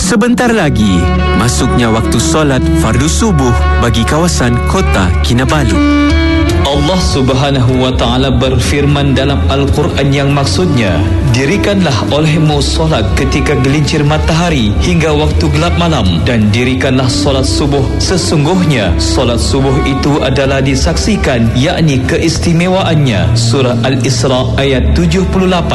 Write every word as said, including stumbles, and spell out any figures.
Sebentar lagi, masuknya waktu solat fardu subuh bagi kawasan Kota Kinabalu. Allah Subhanahu wa ta'ala berfirman dalam Al-Quran yang maksudnya, dirikanlah olehmu solat ketika gelincir matahari hingga waktu gelap malam, dan dirikanlah solat subuh. Sesungguhnya solat subuh itu adalah disaksikan, yakni keistimewaannya. Surah Al-Isra ayat tujuh puluh lapan.